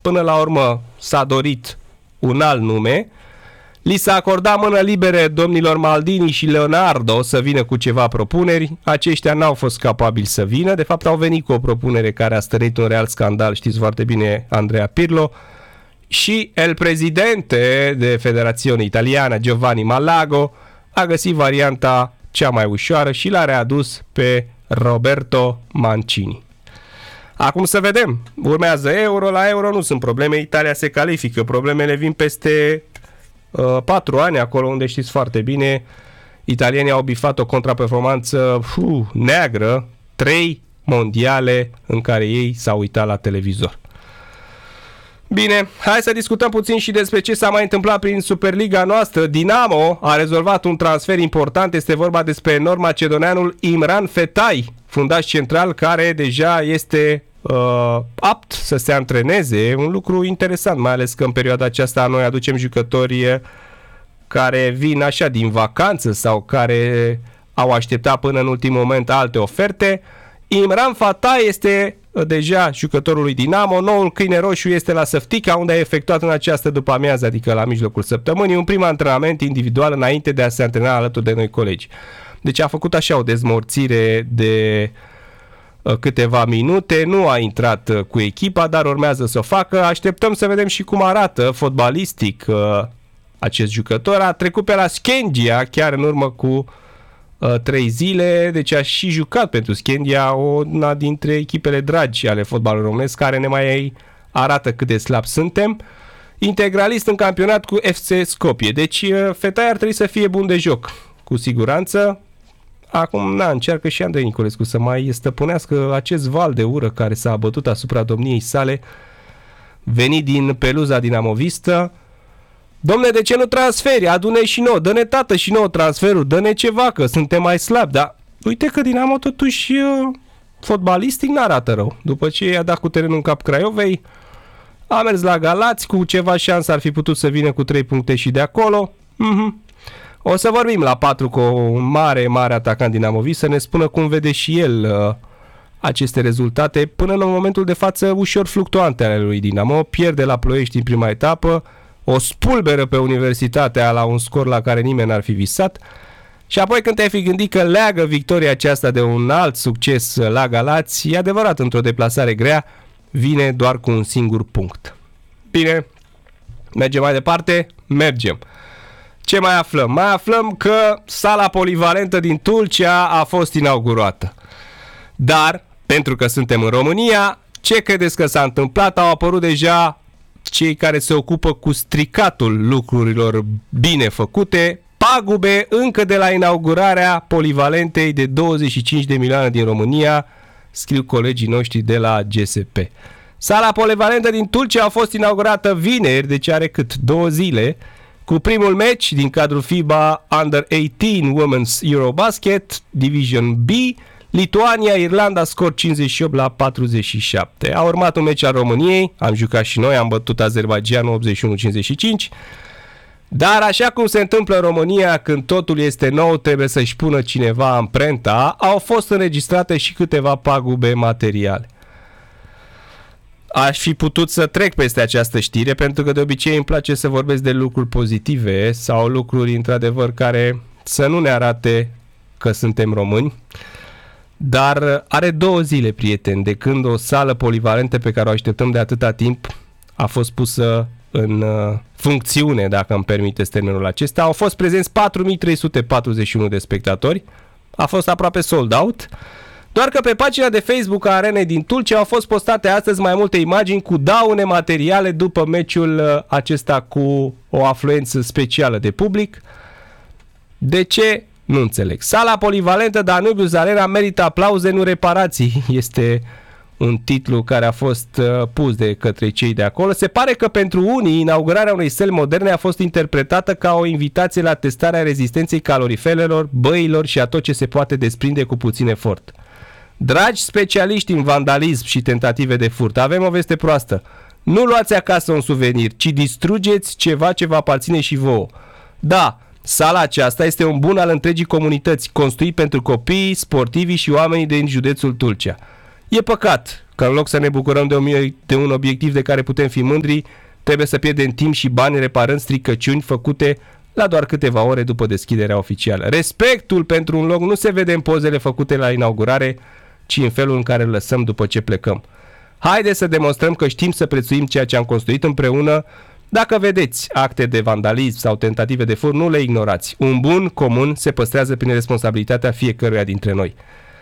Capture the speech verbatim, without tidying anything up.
Până la urmă s-a dorit un alt nume. Li s-a acordat mână libere domnilor Maldini și Leonardo să vină cu ceva propuneri. Aceștia n-au fost capabili să vină. De fapt au venit cu o propunere care a stărit un real scandal, știți foarte bine, Andrea Pirlo. Și el președinte de Federațione Italiană, Giovanni Malago, a găsit varianta cea mai ușoară și l-a readus pe Roberto Mancini. Acum să vedem. Urmează Euro. La Euro nu sunt probleme. Italia se califică. Problemele vin peste uh, patru ani, acolo unde știți foarte bine. Italienii au bifat o contraperformanță uh, neagră. Trei mondiale în care ei s-au uitat la televizor. Bine, hai să discutăm puțin și despre ce s-a mai întâmplat prin Superliga noastră. Dinamo a rezolvat un transfer important. Este vorba despre nord-macedoneanul Imran Fetai, fundaș central care deja este uh, apt să se antreneze. Un lucru interesant, mai ales că în perioada aceasta noi aducem jucători care vin așa din vacanță sau care au așteptat până în ultimul moment alte oferte. Imran Fetai este deja jucătorul lui Dinamo. Noul câine roșu este la Săftica, unde a efectuat în această după-amiază, adică la mijlocul săptămânii, un prim antrenament individual înainte de a se antrena alături de noi colegi. Deci a făcut așa o dezmorțire de câteva minute, nu a intrat cu echipa, dar urmează să o facă. Așteptăm să vedem și cum arată fotbalistic acest jucător. A trecut pe la Scandia chiar în urmă cu trei zile, deci a și jucat pentru Scandia, una dintre echipele dragi ale fotbalului românesc, care ne mai arată cât de slab suntem. Integralist în campionat cu F C Skopje. Deci Fetai ar trebui să fie bun de joc, cu siguranță. Acum, na, încearcă și Andrei Niculescu să mai stăpânească acest val de ură care s-a abătut asupra domniei sale, venit din peluza dinamovistă. Dom'le, de ce nu transferi? Adu-ne și nouă, dă-ne tată și nouă transferul, dă-ne ceva, că suntem mai slabi. Dar uite că Dinamo totuși fotbalistic n-arată rău. După ce i-a dat cu terenul în cap Craiovei, a mers la Galați, cu ceva șansă ar fi putut să vină cu trei puncte și de acolo. Mm-hmm. O să vorbim la patru cu un mare, mare atacant dinamovist să ne spună cum vede și el uh, aceste rezultate, până în momentul de față ușor fluctuante ale lui Dinamo. Pierde la Ploiești în prima etapă, o spulberă pe Universitatea la un scor la care nimeni n-ar fi visat și apoi când te-ai fi gândit că leagă victoria aceasta de un alt succes la Galați, e adevărat, într-o deplasare grea, vine doar cu un singur punct. Bine, mergem mai departe? Mergem. Ce mai aflăm? Mai aflăm că sala polivalentă din Tulcea a fost inaugurată. Dar, pentru că suntem în România, ce credeți că s-a întâmplat? Au apărut deja cei care se ocupă cu stricatul lucrurilor bine făcute, pagube încă de la inaugurarea polivalentei de douăzeci și cinci de milioane din România, scriu colegii noștri de la G S P. Sala polivalentă din Tulcea a fost inaugurată vineri, deci are cât? Două zile, cu primul meci din cadrul FIBA Under optsprezece Women's Eurobasket Division B, Lituania-Irlanda, scor cincizeci și opt la patruzeci și șapte. A urmat un meci al României, am jucat și noi, am bătut Azerbaidjanul optzeci și unu cincizeci și cinci. Dar așa cum se întâmplă în România, când totul este nou, trebuie să-și pună cineva amprenta, au fost înregistrate și câteva pagube materiale. Aș fi putut să trec peste această știre, pentru că de obicei îmi place să vorbesc de lucruri pozitive sau lucruri într-adevăr care să nu ne arate că suntem români. Dar are două zile, prieteni, de când o sală polivalentă pe care o așteptăm de atâta timp a fost pusă în uh, funcțiune, dacă îmi permiteți termenul acesta. Au fost prezenți patru mii trei sute patruzeci și unu de spectatori. A fost aproape sold out. Doar că pe pagina de Facebook a Arenei din Tulcea au fost postate astăzi mai multe imagini cu daune materiale după meciul uh, acesta cu o afluență specială de public. De ce? Nu înțeleg. Sala polivalentă Danubius Arena merită aplauze, nu reparații. Este un titlu care a fost uh, pus de către cei de acolo. Se pare că pentru unii inaugurarea unei săli moderne a fost interpretată ca o invitație la testarea rezistenței caloriferelor, băilor și a tot ce se poate desprinde cu puțin efort. Dragi specialiști în vandalism și tentative de furt, avem o veste proastă. Nu luați acasă un suvenir, ci distrugeți ceva ce vă aparține și vouă. Da, sala aceasta este un bun al întregii comunități, construit pentru copii, sportivi și oamenii din județul Tulcea. E păcat că în loc să ne bucurăm de un, de un obiectiv de care putem fi mândri, trebuie să pierdem timp și bani reparând stricăciuni făcute la doar câteva ore după deschiderea oficială. Respectul pentru un loc nu se vede în pozele făcute la inaugurare, ci în felul în care îl lăsăm după ce plecăm. Haideți să demonstrăm că știm să prețuim ceea ce am construit împreună. Dacă vedeți acte de vandalism sau tentative de furt, nu le ignorați. Un bun comun se păstrează prin responsabilitatea fiecăruia dintre noi.